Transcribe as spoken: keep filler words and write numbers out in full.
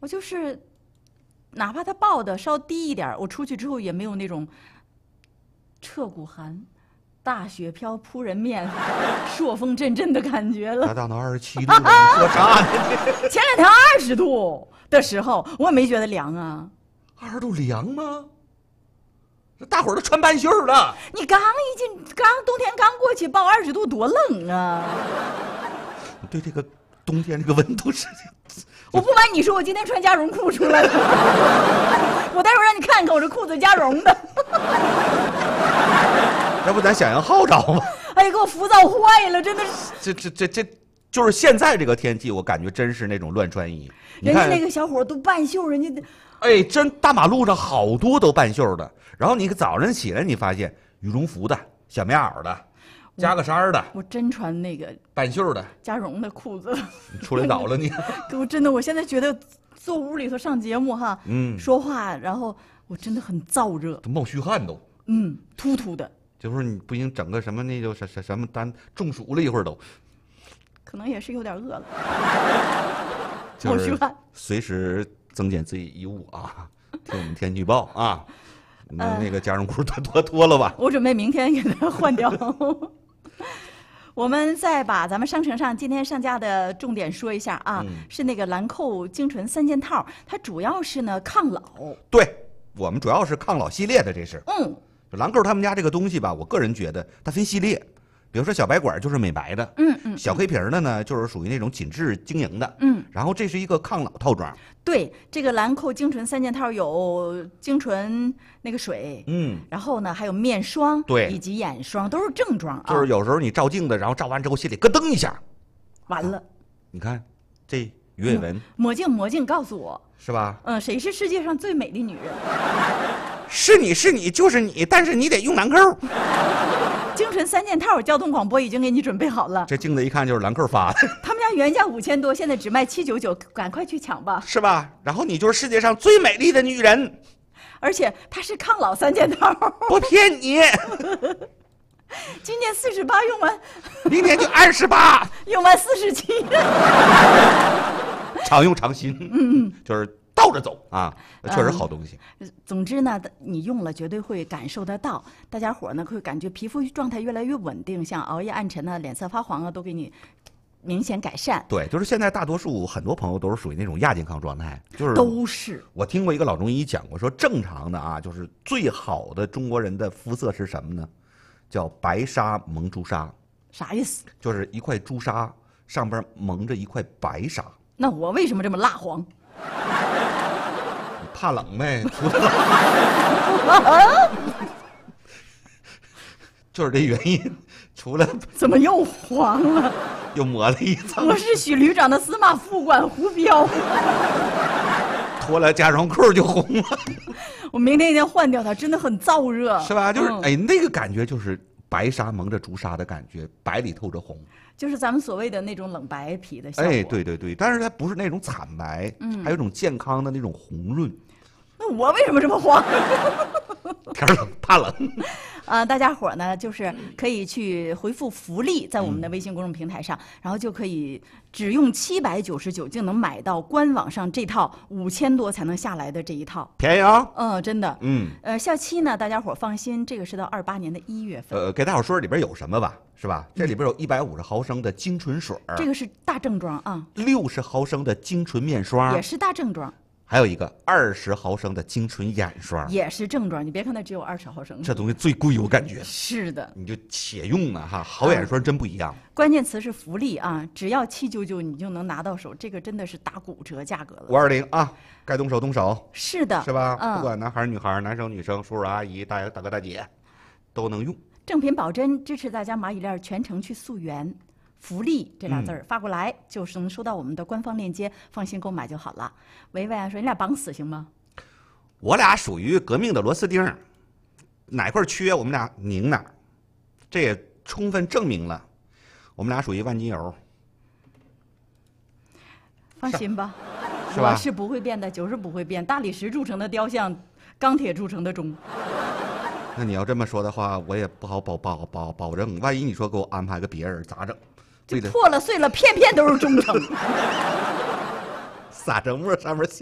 我就是哪怕他报的稍低一点，我出去之后也没有那种彻骨寒、大雪飘扑人面、朔风阵阵的感觉了。 达到那二十七度了，你说啥呢？ 前两天二十度的时候，我也没觉得凉啊。 二十度凉吗？这大伙儿都穿半袖了。 你刚一进，刚冬天刚过去，报二十度多冷啊！ 对这个冬天这个温度是， 我不瞒你说，我今天穿加绒裤出来了。我待会儿让你看看，我这裤子加绒的。 要不咱响应号召吧？ 哎呀，给我浮躁坏了，真的是。 这这这这，就是现在这个天气，我感觉真是那种乱穿衣。 人家那个小伙都半袖，人家哎，真大马路上好多都半袖的。然后你早上起来，你发现羽绒服的、小棉袄的、加个衫的， 我真穿那个半袖的加绒的裤子。 你出来早了你。 我真的，我现在觉得坐屋里头上节目哈， 嗯， 说话，然后我真的很燥热， 都冒虚汗都， 嗯，突突的。 就是你不行，整个什么那就什什什么单中暑了一会儿都， 可能也是有点饿了， 冒虚汗， 随时增减自己衣物啊，听我们天气预报啊。那那个加绒裤多多脱了吧？ 我准备明天给它换掉。我们再把咱们商城上今天上架的重点说一下啊，嗯、是那个兰蔻精纯三件套，它主要是呢抗老。 对，我们主要是抗老系列的，这是。 嗯， 兰蔻他们家这个东西吧，我个人觉得它分系列。比如说小白管就是美白的， 嗯嗯， 小黑瓶的呢就是属于那种紧致晶莹的， 嗯， 然后这是一个抗老套装。 对，这个兰蔻精纯三件套有精纯那个水， 嗯， 然后呢还有面霜， 对， 以及眼霜，都是正装啊。 就是有时候你照镜子，然后照完之后心里咯噔一下， 完了。 啊、你看这鱼尾纹， 魔镜魔镜告诉我， 是吧？ 嗯，谁是世界上最美的女人？ 是你是你就是你，但是你得用兰蔻。 精纯三件套，交通广播已经给你准备好了。 这镜子一看就是兰蔻发的。 他们家原价五千多，现在只卖七九九，赶快去抢吧， 是吧？然后你就是世界上最美丽的女人， 而且它是抗老三件套， 不骗你。 今年四十八用完， 明年就二十八， 用完四十七。 常用常新，嗯，就是倒着走啊，确实好东西。 嗯、总之呢，你用了绝对会感受得到，大家伙呢会感觉皮肤状态越来越稳定，像熬夜暗沉啊、脸色发黄啊，都给你明显改善。 对，就是现在大多数很多朋友都是属于那种亚健康状态，就是都是。 我听过一个老中医讲过，说正常的啊，就是最好的中国人的肤色是什么呢？叫白纱蒙朱砂。 啥意思？ 就是一块朱砂上边蒙着一块白纱。 那我为什么这么蜡黄？ 你怕冷呗，出的就是这原因。除了怎么又黄了？ 又抹了一层。 我是许旅长的司马副管胡彪。 脱了加绒裤就红了。 我明天一定要换掉它，真的很燥热， 是吧？就是、嗯、哎，那个感觉就是白纱蒙着朱砂的感觉，白里透着红。 就是咱们所谓的那种冷白皮的效果。 哎，对对对，但是它不是那种惨白，嗯，还有一种健康的那种红润。 那我为什么这么黄？ 天冷怕冷。 啊、呃，大家伙呢，就是可以去回复福利，在我们的微信公众平台上，嗯、然后就可以只用七百九十九就能买到官网上这套五千多才能下来的这一套， 便宜啊！ 嗯，真的， 嗯， 呃，效期呢，大家伙放心，这个是到二八年的一月份。 呃，给大伙说里边有什么吧，是吧？这里边有一百五十毫升的精纯水， 这个是大正装啊， 六十毫升的精纯面霜也是大正装。 还有一个二十毫升的精纯眼霜， 也是正装。你别看它只有二十毫升， 这东西最贵，我感觉。 是的， 你就且用呢哈，好眼霜真不一样。 嗯、关键词是福利啊，只要七九九你就能拿到手，这个真的是打骨折价格了。 五二零啊，该动手动手。 是的， 是吧？ 嗯， 不管男孩女孩、男生女生、叔叔阿姨、大大哥大姐，都能用。 正品保真，支持大家蚂蚁链全程去溯源。福利这俩字儿发过来，就是能收到我们的官方链接，放心购买就好了。维维啊，说你俩绑死行吗？ 我俩属于革命的螺丝钉，哪块缺我们俩拧哪儿，这也充分证明了我们俩属于万金油。 放心吧， 是吧？ 我是不会变的，就是不会变。大理石铸成的雕像，钢铁铸成的钟。 那你要这么说的话，我也不好保保保保证，万一你说给我安排个别人咋整？ 就破了碎了，片片都是忠诚。 撒着沫上面写。